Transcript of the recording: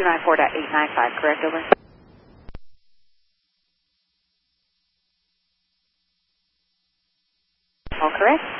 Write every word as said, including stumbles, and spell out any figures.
two nine four dot eight nine five, correct, over? All correct.